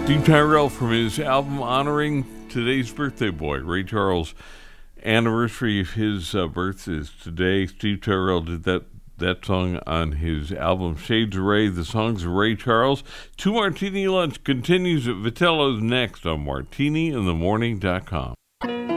Steve Tyrell from his album honoring today's birthday boy, Ray Charles. Anniversary of his birth is today. Steve Tyrell did that song on his album Shades of Ray. The songs of Ray Charles. Two Martini Lunch continues at Vitello's next on martiniinthemorning.com.